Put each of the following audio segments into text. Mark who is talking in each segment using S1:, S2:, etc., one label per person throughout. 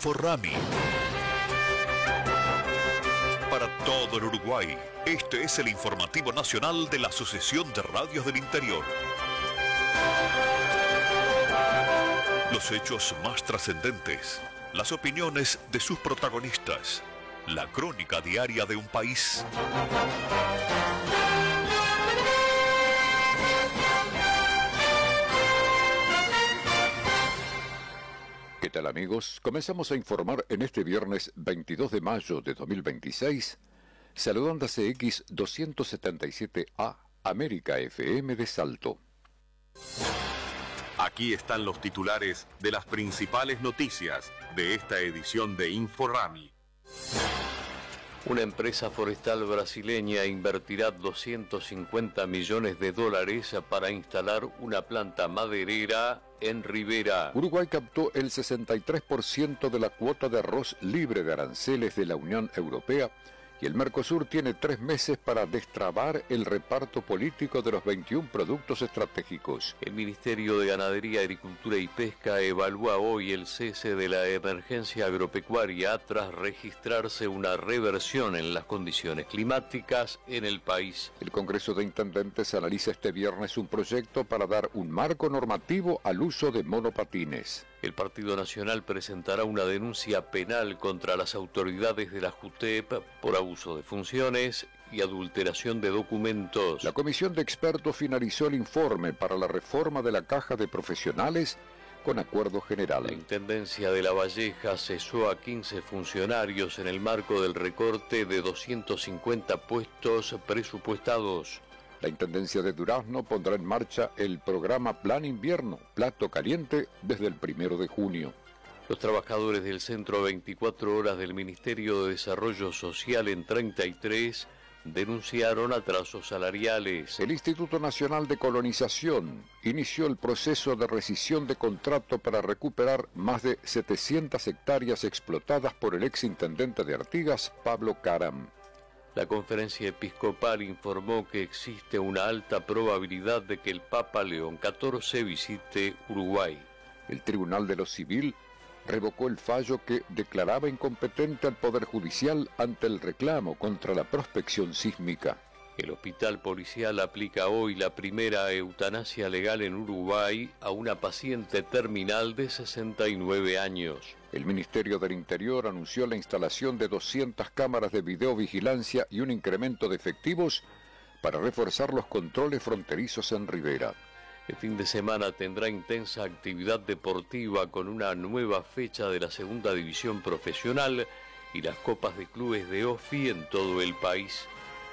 S1: Inforrami. Para todo el Uruguay, este es el informativo nacional de la Asociación de Radios del Interior. Los hechos más trascendentes, las opiniones de sus protagonistas, la crónica diaria de un país.
S2: ¿Qué tal, amigos? Comenzamos a informar en este viernes 22 de mayo de 2026, saludando a CX 277A, América FM de Salto.
S3: Aquí están los titulares de las principales noticias de esta edición de Inforrami.
S4: Una empresa forestal brasileña invertirá $250 millones para instalar una planta maderera en Rivera.
S2: Uruguay captó el 63% de la cuota de arroz libre de aranceles de la Unión Europea y el Mercosur tiene 3 meses para destrabar el reparto político de los 21 productos estratégicos.
S4: El Ministerio de Ganadería, Agricultura y Pesca evalúa hoy el cese de la emergencia agropecuaria tras registrarse una reversión en las condiciones climáticas en el país.
S2: El Congreso de Intendentes analiza este viernes un proyecto para dar un marco normativo al uso de monopatines.
S4: El Partido Nacional presentará una denuncia penal contra las autoridades de la JUTEP por abuso de funciones y adulteración de documentos.
S2: La comisión de expertos finalizó el informe para la reforma de la Caja de Profesionales con acuerdo general.
S4: La Intendencia de La Valleja cesó a 15 funcionarios en el marco del recorte de 250 puestos presupuestados.
S2: La Intendencia de Durazno pondrá en marcha el programa Plan Invierno, plato caliente, desde el 1 de junio.
S4: Los trabajadores del Centro 24 Horas del Ministerio de Desarrollo Social en 33 denunciaron atrasos salariales.
S2: El Instituto Nacional de Colonización inició el proceso de rescisión de contrato para recuperar más de 700 hectáreas explotadas por el exintendente de Artigas, Pablo Caram.
S4: La Conferencia Episcopal informó que existe una alta probabilidad de que el Papa León XIV visite Uruguay.
S2: El Tribunal de lo Civil revocó el fallo que declaraba incompetente al Poder Judicial ante el reclamo contra la prospección sísmica.
S4: El Hospital Policial aplica hoy la primera eutanasia legal en Uruguay a una paciente terminal de 69 años.
S2: El Ministerio del Interior anunció la instalación de 200 cámaras de videovigilancia y un incremento de efectivos para reforzar los controles fronterizos en Rivera.
S4: El fin de semana tendrá intensa actividad deportiva con una nueva fecha de la Segunda División Profesional y las copas de clubes de OFI en todo el país.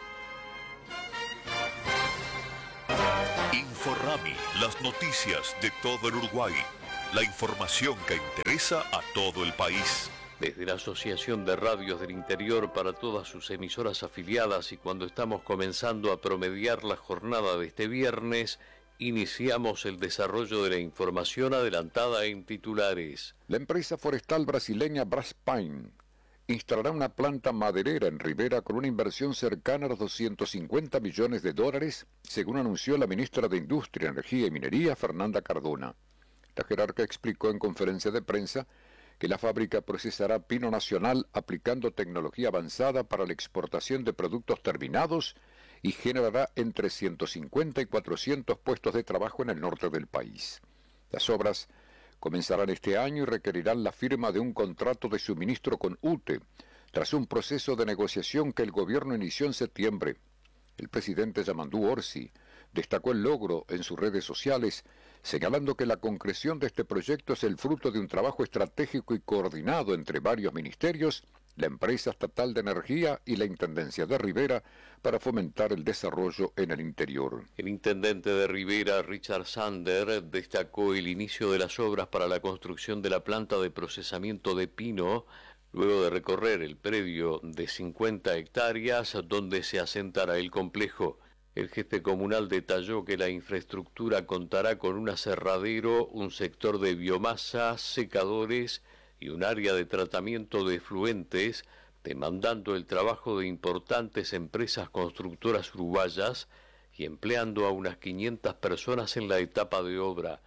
S1: Inforrami, las noticias de todo el Uruguay. La información que interesa a todo el país.
S4: Desde la Asociación de Radios del Interior para todas sus emisoras afiliadas y cuando estamos comenzando a promediar la jornada de este viernes, iniciamos el desarrollo de la información adelantada en titulares.
S2: La empresa forestal brasileña Braspain instalará una planta maderera en Rivera con una inversión cercana a los $250 millones, según anunció la ministra de Industria, Energía y Minería, Fernanda Cardona. La jerarca explicó en conferencia de prensa que la fábrica procesará pino nacional aplicando tecnología avanzada para la exportación de productos terminados y generará entre 150 y 400 puestos de trabajo en el norte del país. Las obras comenzarán este año y requerirán la firma de un contrato de suministro con UTE, tras un proceso de negociación que el gobierno inició en septiembre. El presidente Yamandú Orsi destacó el logro en sus redes sociales, señalando que la concreción de este proyecto es el fruto de un trabajo estratégico y coordinado entre varios ministerios, la Empresa Estatal de Energía y la Intendencia de Rivera para fomentar el desarrollo en el interior.
S4: El intendente de Rivera, Richard Sander, destacó el inicio de las obras para la construcción de la planta de procesamiento de pino, luego de recorrer el predio de 50 hectáreas donde se asentará el complejo. El jefe comunal detalló que la infraestructura contará con un aserradero, un sector de biomasa, secadores y un área de tratamiento de efluentes, demandando el trabajo de importantes empresas constructoras uruguayas y empleando a unas 500 personas en la etapa de obra.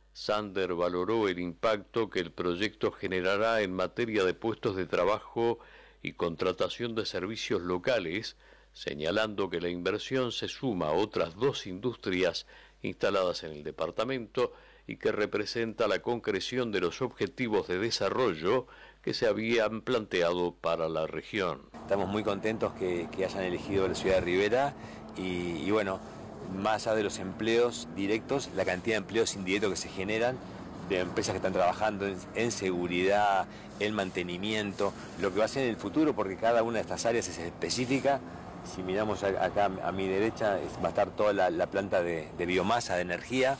S4: Sander valoró el impacto que el proyecto generará en materia de puestos de trabajo y contratación de servicios locales, señalando que la inversión se suma a otras 2 industrias instaladas en el departamento y que representa la concreción de los objetivos de desarrollo que se habían planteado para la región.
S5: Estamos muy contentos que hayan elegido la ciudad de Rivera y bueno, más allá de los empleos directos, la cantidad de empleos indirectos que se generan, de empresas que están trabajando en seguridad, en mantenimiento, lo que va a ser en el futuro, porque cada una de estas áreas es específica. Si miramos acá a mi derecha, va a estar toda la planta de biomasa, de energía.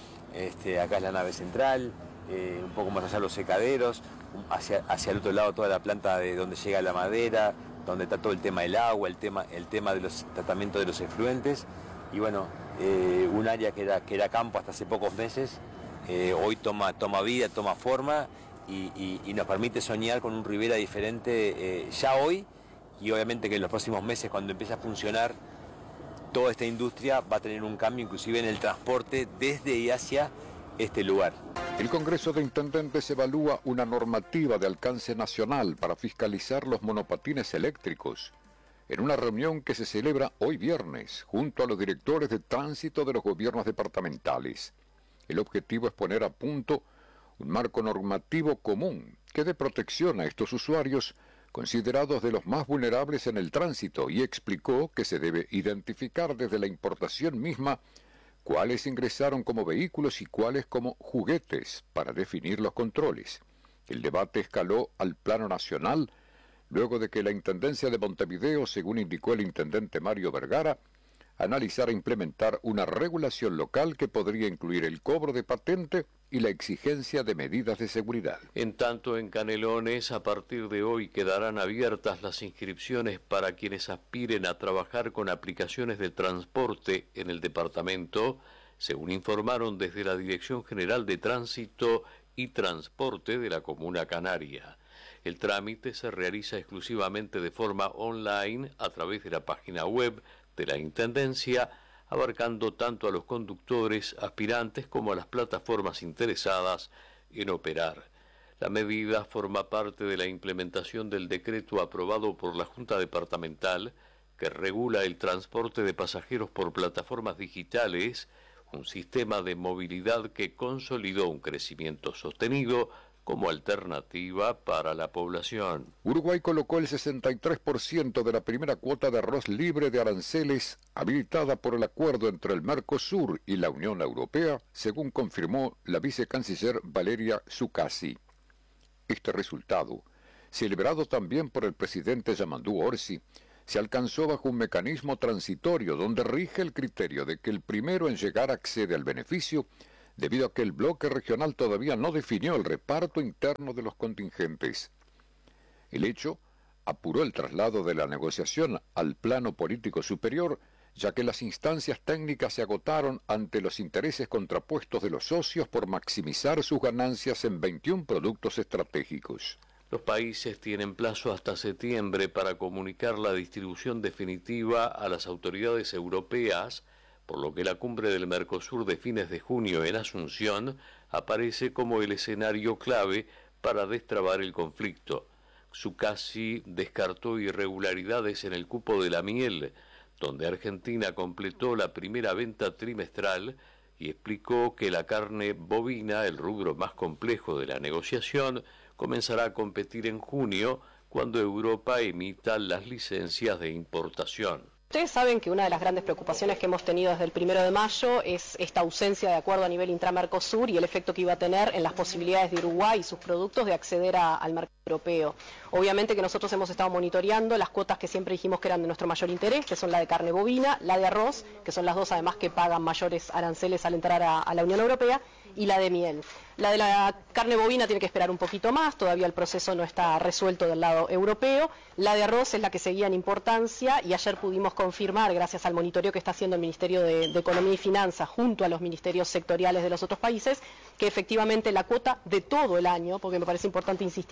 S5: Acá es la nave central, un poco más allá los secaderos, hacia el otro lado toda la planta de donde llega la madera, donde está todo el tema del agua, el tema de los tratamientos de los efluentes. Y bueno, un área que era campo hasta hace pocos meses, hoy toma vida, toma forma y nos permite soñar con un Rivera diferente ya hoy, y obviamente que en los próximos meses, cuando empiece a funcionar toda esta industria, va a tener un cambio inclusive en el transporte desde y hacia este lugar.
S2: El Congreso de Intendentes evalúa una normativa de alcance nacional para fiscalizar los monopatines eléctricos, en una reunión que se celebra hoy viernes, junto a los directores de tránsito de los gobiernos departamentales. El objetivo es poner a punto un marco normativo común que dé protección a estos usuarios considerados de los más vulnerables en el tránsito, y explicó que se debe identificar desde la importación misma cuáles ingresaron como vehículos y cuáles como juguetes para definir los controles. El debate escaló al plano nacional luego de que la Intendencia de Montevideo, según indicó el intendente Mario Vergara, analizara implementar una regulación local que podría incluir el cobro de patente y la exigencia de medidas de seguridad.
S4: En tanto, en Canelones, a partir de hoy quedarán abiertas las inscripciones para quienes aspiren a trabajar con aplicaciones de transporte en el departamento, según informaron desde la Dirección General de Tránsito y Transporte de la Comuna Canaria. El trámite se realiza exclusivamente de forma online a través de la página web de la Intendencia, abarcando tanto a los conductores aspirantes como a las plataformas interesadas en operar. La medida forma parte de la implementación del decreto aprobado por la Junta Departamental que regula el transporte de pasajeros por plataformas digitales, un sistema de movilidad que consolidó un crecimiento sostenido como alternativa para la población.
S2: Uruguay colocó el 63% de la primera cuota de arroz libre de aranceles habilitada por el acuerdo entre el Mercosur y la Unión Europea, según confirmó la vicecanciller Valeria Zuccasi. Este resultado, celebrado también por el presidente Yamandú Orsi, se alcanzó bajo un mecanismo transitorio donde rige el criterio de que el primero en llegar accede al beneficio, debido a que el bloque regional todavía no definió el reparto interno de los contingentes. El hecho apuró el traslado de la negociación al plano político superior, ya que las instancias técnicas se agotaron ante los intereses contrapuestos de los socios por maximizar sus ganancias en 21 productos estratégicos.
S4: Los países tienen plazo hasta septiembre para comunicar la distribución definitiva a las autoridades europeas, por lo que la cumbre del Mercosur de fines de junio en Asunción aparece como el escenario clave para destrabar el conflicto. Zuccasi descartó irregularidades en el cupo de la miel, donde Argentina completó la primera venta trimestral, y explicó que la carne bovina, el rubro más complejo de la negociación, comenzará a competir en junio, cuando Europa emita las licencias de importación.
S6: Ustedes saben que una de las grandes preocupaciones que hemos tenido desde el 1 de mayo es esta ausencia de acuerdo a nivel intra-Mercosur y el efecto que iba a tener en las posibilidades de Uruguay y sus productos de acceder al mercado europeo. Obviamente que nosotros hemos estado monitoreando las cuotas que siempre dijimos que eran de nuestro mayor interés, que son la de carne bovina, la de arroz, que son las dos además que pagan mayores aranceles al entrar a la Unión Europea, y la de miel. La de la carne bovina tiene que esperar un poquito más, todavía el proceso no está resuelto del lado europeo. La de arroz es la que seguía en importancia y ayer pudimos confirmar, gracias al monitoreo que está haciendo el Ministerio de Economía y Finanzas junto a los ministerios sectoriales de los otros países, que efectivamente la cuota de todo el año, porque me parece importante insistir en eso, la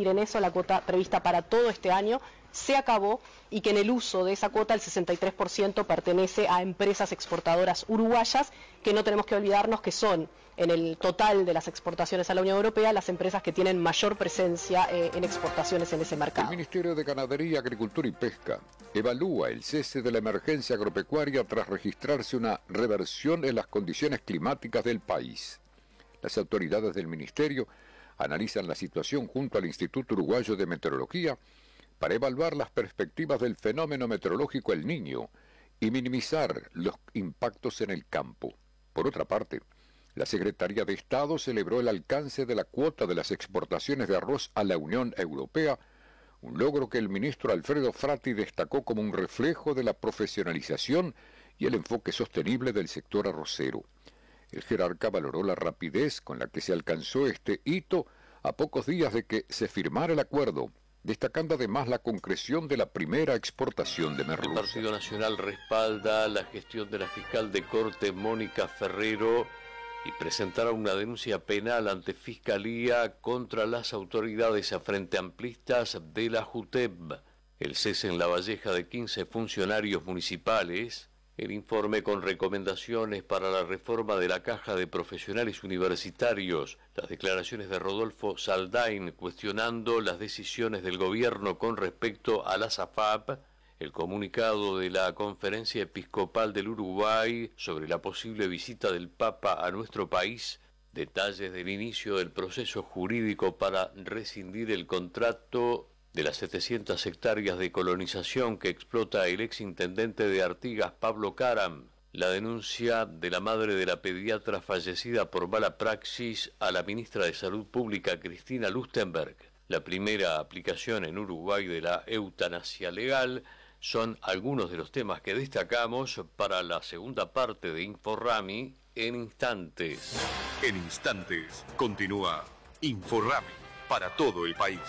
S6: la cuota prevista para todo este año se acabó y que en el uso de esa cuota el 63% pertenece a empresas exportadoras uruguayas, que no tenemos que olvidarnos que son, en el total de las exportaciones a la Unión Europea, las empresas que tienen mayor presencia en exportaciones en ese mercado.
S2: El Ministerio de Ganadería, Agricultura y Pesca evalúa el cese de la emergencia agropecuaria tras registrarse una reversión en las condiciones climáticas del país. Las autoridades del Ministerio analizan la situación junto al Instituto Uruguayo de Meteorología para evaluar las perspectivas del fenómeno meteorológico El Niño y minimizar los impactos en el campo. Por otra parte, la Secretaría de Estado celebró el alcance de la cuota de las exportaciones de arroz a la Unión Europea, un logro que el ministro Alfredo Frati destacó como un reflejo de la profesionalización y el enfoque sostenible del sector arrocero. El jerarca valoró la rapidez con la que se alcanzó este hito a pocos días de que se firmara el acuerdo, destacando además la concreción de la primera exportación de merluza.
S4: El Partido Nacional respalda la gestión de la fiscal de corte Mónica Ferrero y presentará una denuncia penal ante Fiscalía contra las autoridades frente amplistas de la JUTEP. El cese en La Valleja de 15 funcionarios municipales, el informe con recomendaciones para la reforma de la Caja de Profesionales Universitarios, las declaraciones de Rodolfo Saldain cuestionando las decisiones del gobierno con respecto a la SAFAP, el comunicado de la Conferencia Episcopal del Uruguay sobre la posible visita del Papa a nuestro país, detalles del inicio del proceso jurídico para rescindir el contrato de las 700 hectáreas de colonización que explota el exintendente de Artigas, Pablo Caram, la denuncia de la madre de la pediatra fallecida por mala praxis a la ministra de Salud Pública, Cristina Lustenberg, la primera aplicación en Uruguay de la eutanasia legal, son algunos de los temas que destacamos para la segunda parte de InfoRami en instantes.
S3: En instantes continúa InfoRami para todo el país.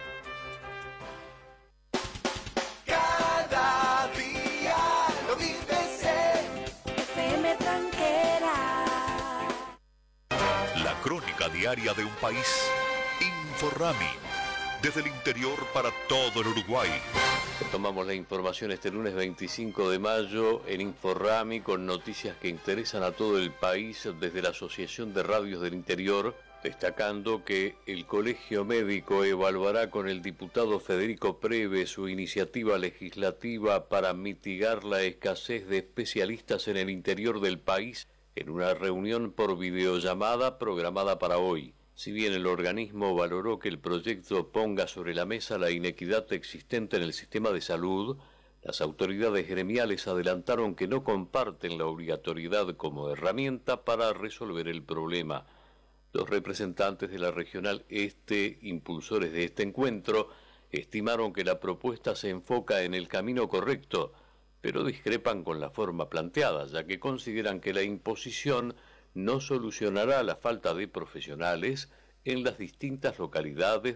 S7: Cada día lo vives en FM Tranquera.
S1: La crónica diaria de un país. InfoRami. Desde el interior para todo el Uruguay.
S4: Tomamos la información este lunes 25 de mayo en InfoRami con noticias que interesan a todo el país desde la Asociación de Radios del Interior, destacando que el Colegio Médico evaluará con el diputado Federico Preve su iniciativa legislativa para mitigar la escasez de especialistas en el interior del país en una reunión por videollamada programada para hoy. Si bien el organismo valoró que el proyecto ponga sobre la mesa la inequidad existente en el sistema de salud, las autoridades gremiales adelantaron que no comparten la obligatoriedad como herramienta para resolver el problema. Los representantes de la Regional Este, impulsores de este encuentro, estimaron que la propuesta se enfoca en el camino correcto, pero discrepan con la forma planteada, ya que consideran que la imposición no solucionará la falta de profesionales en las distintas localidades